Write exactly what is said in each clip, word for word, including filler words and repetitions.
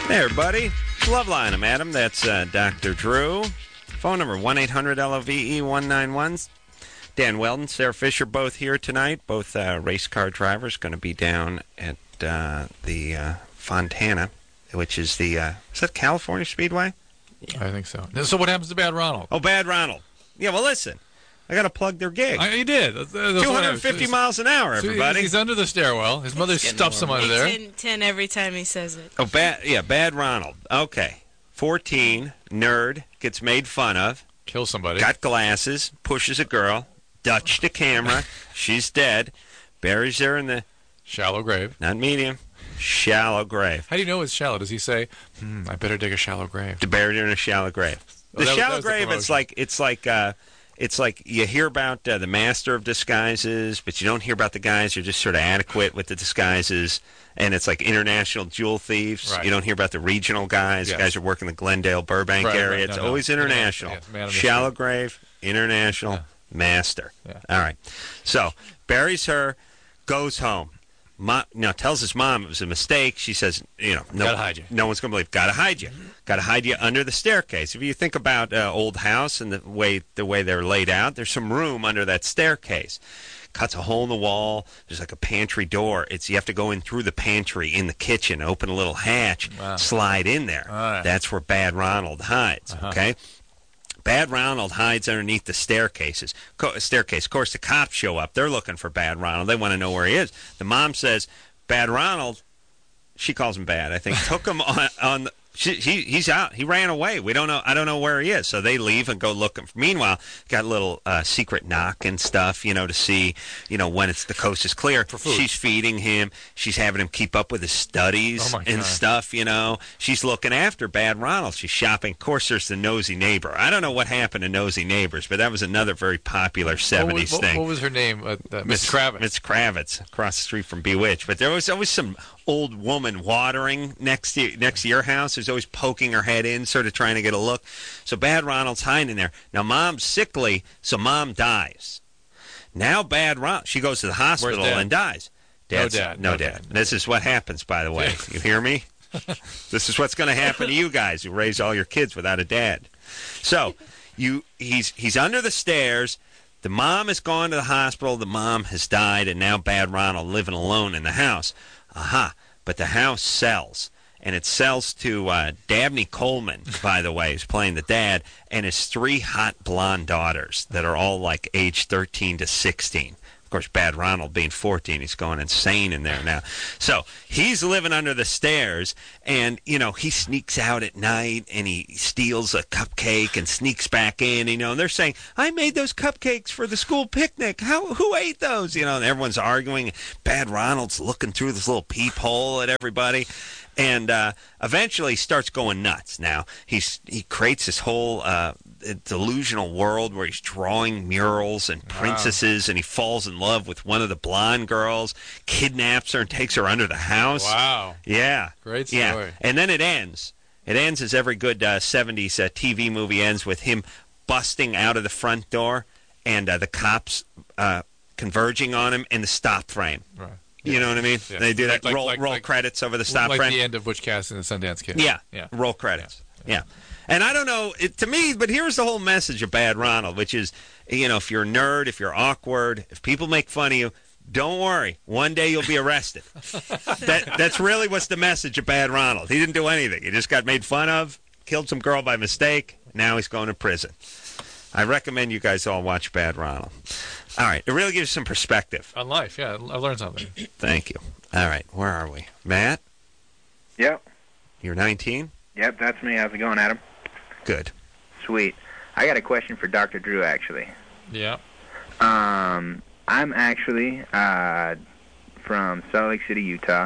Hey, everybody. Loveline. I'm Adam. That's uh, Doctor Drew. Phone number one eight hundred L O V E one nine one. Dan Weldon, Sarah Fisher, both here tonight. Both uh, race car drivers going to be down at uh, the uh, Fontana, which is the, uh, is that California Speedway? Yeah. I think so. So what happens to Bad Ronald? Oh, Bad Ronald. Yeah, well, listen. I got to plug their gig. I, he did. That's, that's two hundred fifty miles an hour, everybody. So he's under the stairwell. His mother stuffs him under there. ten, ten every time he says it. Oh, bad. Yeah, Bad Ronald. Okay. fourteen, nerd, gets made fun of. Kills somebody. Got glasses, pushes a girl, Dutch the camera. She's dead. Buries her in the... Shallow grave. Not medium. Shallow grave. How do you know it's shallow? Does he say, hmm, I better dig a shallow grave? To bury her in a shallow grave. The Well, that- shallow that was the grave, it's promotion. like... It's like uh, It's like you hear about uh, the master of disguises, but you don't hear about the guys who are just sort of adequate with the disguises. And it's like international jewel thieves. Right. You don't hear about the regional guys. Yes. The guys who work in the Glendale, Burbank Right, area. right. It's No, no. always international. Yes, man of Shallow mystery. grave, international, Yeah. master. Yeah. All right. So buries her, goes home. Mo- now tells his mom it was a mistake. She says, you know, no, Gotta hide you. no one's going to believe. Gotta hide you. Gotta hide you under the staircase. If you think about uh, old house and the way the way they're laid out, there's some room under that staircase. Cuts a hole in the wall. There's like a pantry door. It's you have to go in through the pantry in the kitchen, open a little hatch, Wow. slide in there. All right. That's where Bad Ronald hides. Uh-huh. Okay. Bad Ronald hides underneath the staircases. Co- staircase. Of course, the cops show up. They're looking for Bad Ronald. They want to know where he is. The mom says, Bad Ronald, she calls him Bad, I think, took him on, on the, she, he, he's out. He ran away. We don't know. I don't know where he is. So they leave and go looking. Meanwhile, got a little uh, secret knock and stuff, you know, to see, you know, when it's the coast is clear. For food. She's feeding him. She's having him keep up with his studies Oh, my and God. stuff, you know. She's looking after Bad Ronald. She's shopping. Of course, there's the nosy neighbor. I don't know what happened to nosy neighbors, but that was another very popular seventies what, was, what, thing. what was her name? Uh, uh, Miss Kravitz. Miss Kravitz, across the street from Bewitched. But there was always some old woman watering next to next to your house. Who's always poking her head in, sort of trying to get a look. So Bad Ronald's hiding there. Now Mom's sickly, so Mom dies. Now Bad Ronald, she goes to the hospital Dad? and dies. Dad's, No dad. No, No dad. dad. This is what happens, by the way. You hear me? This is what's going to happen to you guys who raise all your kids without a dad. So you he's he's under the stairs. The mom has gone to the hospital. The mom has died, and now Bad Ronald living alone in the house. Aha. But the house sells. And it sells to uh, Dabney Coleman, by the way, who's playing the dad, and his three hot blonde daughters that are all like age thirteen to sixteen. Of course, Bad Ronald being fourteen, he's going insane in there now. So he's living under the stairs, and, you know, he sneaks out at night, and he steals a cupcake and sneaks back in, you know, and they're saying, I made those cupcakes for the school picnic. How Who ate those? You know, and everyone's arguing. Bad Ronald's looking through this little peephole at everybody. And uh, eventually starts going nuts. Now he's he creates this whole uh, delusional world where he's drawing murals and princesses, and he falls in love with one of the blonde girls, kidnaps her, and takes her under the house. Wow. Yeah, Great story. Yeah, and then it ends. It ends as every good uh, seventies uh, T V movie ends, with him busting out of the front door and uh, the cops uh, converging on him in the stop frame. Right. You know what I mean? Yeah. They do that. Like- like- roll like- roll like- credits over the stop like frame. the end of Butch Cassidy and the Sundance Kid. Yeah, Yeah. roll credits. Yeah. And I don't know, it, to me, but here's the whole message of Bad Ronald, which is, you know, if you're a nerd, if you're awkward, if people make fun of you, don't worry. One day you'll be arrested. that That's really what's the message of Bad Ronald. He didn't do anything. He just got made fun of, killed some girl by mistake. Now he's going to prison. I recommend you guys all watch Bad Ronald. All right. It really gives some perspective. On life, yeah. I learned something. Thank you. All right. Where are we? Matt? Yep. You're nineteen? Yep, that's me. How's it going, Adam? Good. Sweet. I got a question for Doctor Drew, actually. Yeah. Um, I'm actually uh, from Salt Lake City, Utah,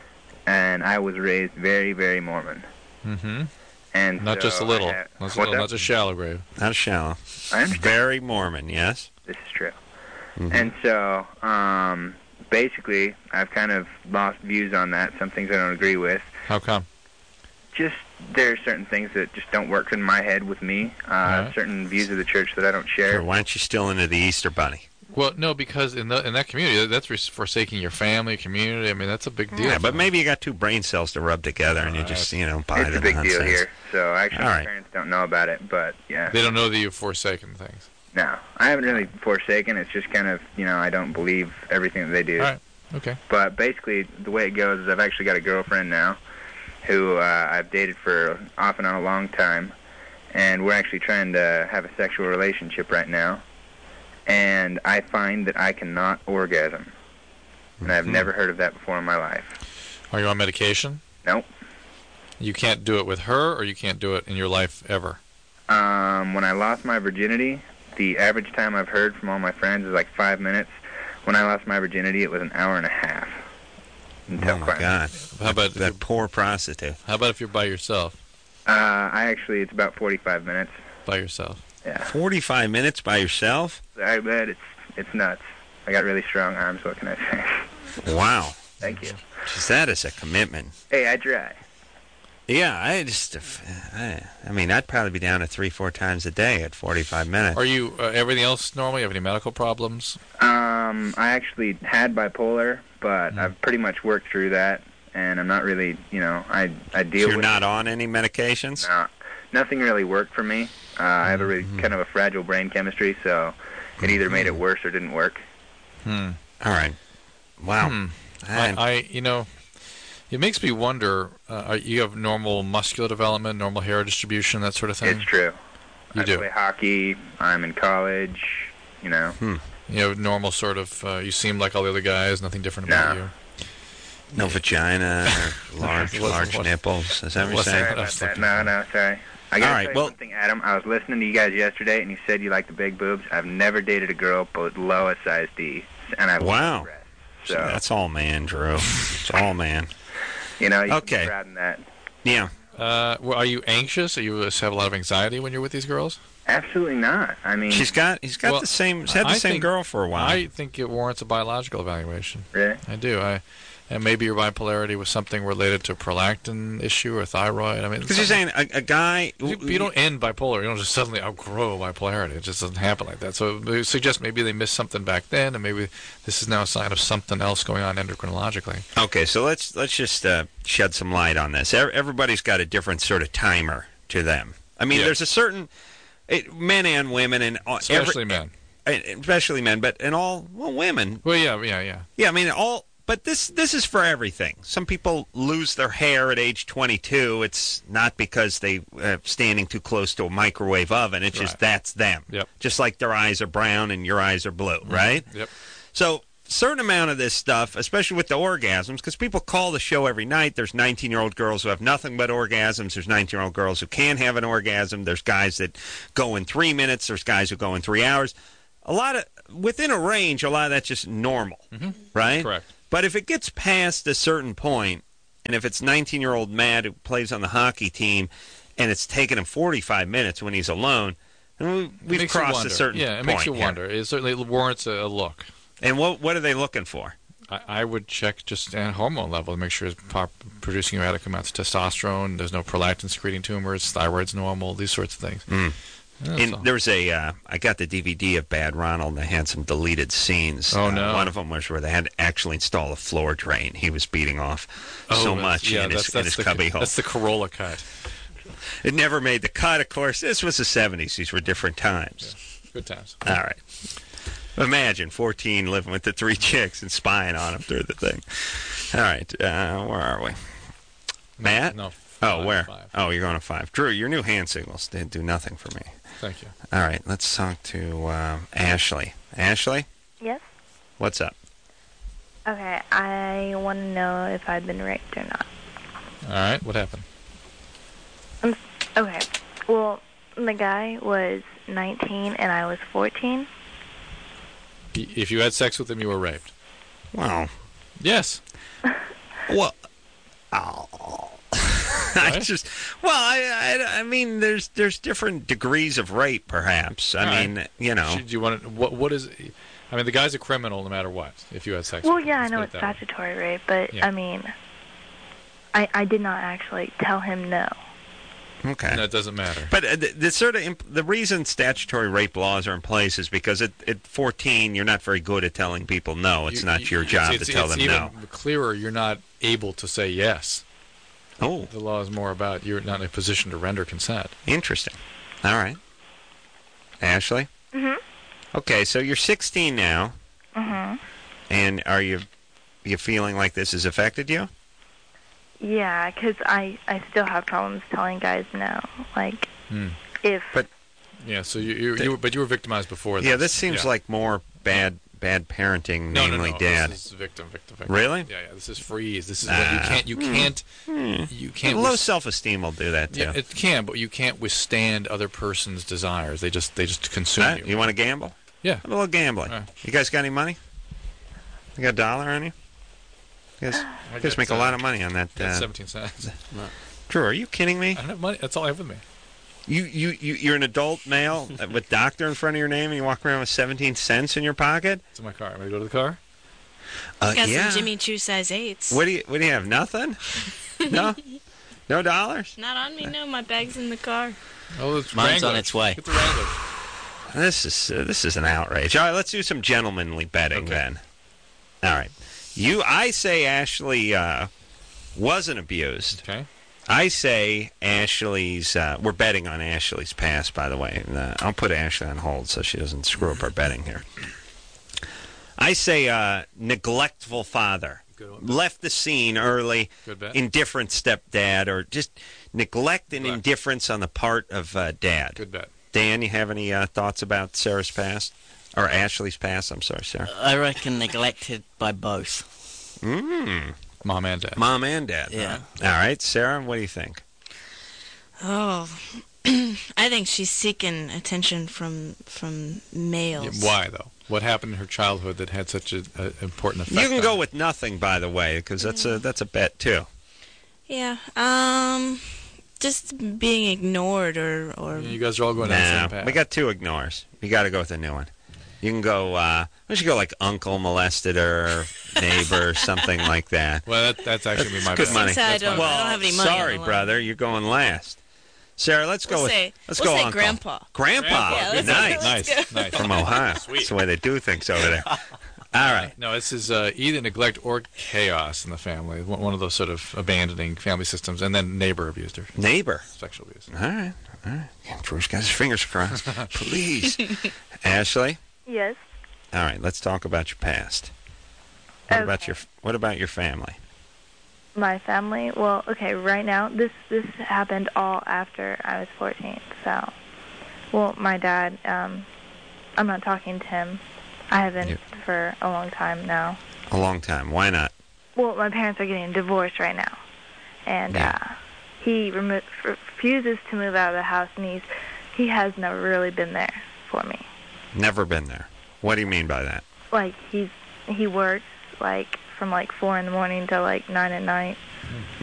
and I was raised very, very Mormon. Mm-hmm. And Not so just a little. I had- Not just a What's little. that? Not just shallow grave. Not shallow. I understand. Very Mormon, yes? This is true. Mhm. And so, um, basically, I've kind of lost views on that. Some things I don't agree with. How come? Just there are certain things that just don't work in my head with me. Uh, Alright. Certain views of the church that I don't share. Sure, why aren't you still into the Easter Bunny? Well, no, because in the in that community, that's res- forsaking your family, community. I mean, that's a big deal. Yeah, for but them. maybe you got two brain cells to rub together, and you just, you know, buy It's the a big nonsense. deal here. So actually, All my right. parents don't know about it, but yeah. They don't know that you've forsaken things. No, I haven't really forsaken. It's just kind of, you know, I don't believe everything that they do. All right. Okay. But basically, the way it goes is I've actually got a girlfriend now who uh, I've dated for off and on a long time, and we're actually trying to have a sexual relationship right now. And I find that I cannot orgasm. And I've Mhm. never heard of that before in my life. Are you on medication? Nope. You can't do it with her, or you can't do it in your life ever? Um, when I lost my virginity, the average time I've heard from all my friends is like five minutes. When I lost my virginity, it was an hour and a half. Until Oh, my finally. God. How about That poor prostitute. how about if you're by yourself? Uh, I actually, it's about forty-five minutes. By yourself. Yeah. forty-five minutes by yourself? I bet it's it's nuts. I got really strong arms. What can I say? Wow. Thank you. Jeez, that is a commitment. Hey, I try. Yeah, I just, I, I mean, I'd probably be down to three, four times a day at forty-five minutes. Are you uh, everything else normal? You have any medical problems? Um, I actually had bipolar, but Mm. I've pretty much worked through that, and I'm not really, you know, I I deal You're with not it. on any medications? No, nothing really worked for me. Uh, I have a really Mhm. kind of a fragile brain chemistry, so it either made it worse or didn't work. Hmm. All right. Wow. Hmm. I- I, I, you know, it makes me wonder. Uh, are- you have normal muscular development, normal hair distribution, that sort of thing. It's true. You I do. play hockey. I'm in college. You know. You have normal sort of. Uh, you seem like all the other guys. Nothing different about No. you. no vagina, or large, What- large what- nipples. Is that what you're what's saying? that? Sorry I about was that. looking No, for- no, sorry. I gotta All right, tell you well- one thing, Adam. I was listening to you guys yesterday, and you said you like the big boobs. I've never dated a girl below a size D, and I love Wow. breasts. So So that's all man, Drew. It's all man. you know, you Okay. can be proud in that. Yeah. Uh, well, are you anxious? Are you uh, have a lot of anxiety when you're with these girls? Absolutely not. I mean, She's got, he's got Well, the same, he's had the I same think- girl for a while. I think it warrants a biological evaluation. really? I do. I, and maybe your bipolarity was something related to prolactin issue or thyroid. I mean, Because you're saying a, a guy... You, you don't end bipolar. You don't just suddenly outgrow bipolarity. It just doesn't happen like that. So it suggests maybe they missed something back then, and maybe this is now a sign of something else going on endocrinologically. Okay, so let's let's just uh, shed some light on this. Ev- Everybody's got a different sort of timer to them. I mean, Yeah. there's a certain... It, men and women, and all- Especially every, men. and- Especially men, but and all, well, women. Well, yeah, yeah, yeah. Yeah, I mean, all... But this this is for everything. Some people lose their hair at age twenty-two. It's not because they uh, standing too close to a microwave oven. It's just Right. that's them. Yep. Just like their eyes are brown and your eyes are blue, right? Yep. So certain amount of this stuff, especially with the orgasms, because people call the show every night. There's nineteen-year-old girls who have nothing but orgasms. There's nineteen-year-old girls who can't have an orgasm. There's guys that go in three minutes. There's guys who go in three hours. A lot of, within a range, a lot of that's just normal, right? Correct. But if it gets past a certain point, and if it's nineteen-year-old Matt who plays on the hockey team, and it's taken him forty-five minutes when he's alone, then we, It we've makes you crossed a wonder. certain Yeah, it point makes you here. wonder. It certainly warrants a, a look. And what what are they looking for? I, I would check just a hormone level to make sure it's pop, producing adequate amounts of testosterone. There's no prolactin secreting tumors. Thyroid's normal. These sorts of things. Mm. That's And all. there was a, uh, I got the D V D of Bad Ronald, and they had some deleted scenes. Oh, Uh, no. One of them was where they had to actually install a floor drain. He was beating off Oh, so that's- much yeah, in his, that's, in that's his the, cubby hole. That's the Corolla cut. It never made the cut, of course. This was the seventies. These were different times. Good times. All right. Imagine fourteen living with the three chicks and spying on them through the thing. All right. Uh, where are we? Matt? No. Oh, five, where? five. Oh, you're going to five. Drew, your new hand signals did do nothing for me. Thank you. All right. Let's talk to uh, Ashley. Ashley, Yes? what's up? Okay, I want to know if I've been raped or not. All right. What happened? Okay, well, the guy was nineteen and I was fourteen. Y- If you had sex with him, you were raped. Well, Yes. well, oh. I What? just, well, I, I, I mean, there's there's different degrees of rape, perhaps. I All right. mean, you know. Should you want to, what? What is? I mean, the guy's a criminal no matter what. If you had sex. Well, with him. yeah, I Let's know put it's it that way. statutory rape, but Yeah. I mean, I, I did not actually tell him no. Okay. And that doesn't matter. But uh, the, the sort of imp- the reason statutory rape laws are in place is because at, at fourteen you're not very good at telling people no. It's You- not you- your job it's, to tell it's them even no. clearer, you're not able to say yes. Oh, The law is more about you're not in a position to render consent. interesting. All right. Ashley? Mhm. Okay, so you're sixteen now, Mhm. and are you you feeling like this has affected you? Yeah, 'cause I I still have problems telling guys no. Like, Hmm. if But- Yeah, so you, you, you were, but you were victimized before. Yeah, this seems Yeah. like more bad bad parenting, no, no, namely no. dad. This is victim, victim, victim. Really? Yeah, yeah. This is freeze. This is what you Ah. can't. You can't. You can't. Low wis- self-esteem will do that too. yeah, it can, but you can't withstand other person's desires. They just they just consume Huh? you. You want to gamble? Yeah. Have a little gambling. Uh. You guys got any money? You got a dollar on you? You guys, I you guys got, make a uh, lot of money on that. That's Uh, seventeen cents. Drew, are you kidding me? I don't have money. That's all I have with me. You, you, you, you're an adult male with doctor in front of your name, and you walk around with seventeen cents in your pocket? It's in my car. I'm gonna go to the car. Uh, Got yeah. some Jimmy Choo size eights. What do you, what do you have? Nothing? No? No dollars? Not on me, no. My bag's in the car. Oh, it's Mine's Wrangler. on its way. Get the Wrangler. This is uh, this is an outrage. All right, let's do some gentlemanly betting Okay. then. All right, you. I say Ashley uh, wasn't abused. Okay. I say Ashley's. Uh, we're betting on Ashley's past, by the way. And, uh, I'll put Ashley on hold so she doesn't screw up our betting here. I say uh, neglectful father. Good one. Left the scene early. Good bet. Indifferent stepdad, or just neglect and Neglect. indifference on the part of uh, dad. Good bet. Dan, you have any uh, thoughts about Sarah's past? Or Ashley's past? I'm sorry, Sarah. I reckon neglected by both. Mm. Mom and dad. Mom and dad. Yeah. All right, Sarah, what do you think? Oh, I think she's seeking attention from from Yeah, males. why though? What happened in her childhood that had such an important effect? You can on go her? with nothing, by the way, because that's a that's a bet too. Yeah. Um, just being ignored or or Yeah, you guys are all going down the Nah, same path. we got two ignores. You got to go with a new one. You can go. Uh, why don't you go like uncle molested her, neighbor, or something like that. Well, that, that's actually my good bet. money. Since I That's my don't, bet. I don't have any money. on sorry, the line. brother, you're going last. Sarah, let's go We'll with say- let's we'll go say uncle. grandpa. Grandpa, Yeah, let's go- nice. let's Nice, nice. From Ohio. That's the way they do things over there. All right. No, this is uh, either neglect or chaos in the family. One one of those sort of abandoning family systems, and then neighbor abused her, Neighbor. sexual abuse. All right. All right. Drew's got his fingers crossed. Please. Ashley? yes, All right, let's talk about your past. What about Okay. your what about your family? my family. Well, okay, right now this this happened all after I was fourteen. So, well, my dad. Um, I'm not talking to him. I haven't Yeah. for a long time now. A long time. Why not? Well, my parents are getting divorced right now, and Yeah. uh, he remo- refuses to move out of the house, and he's he has never really been there for me. Never been there. What do you mean by that? Like he's he works like from like four in the morning to like nine at night.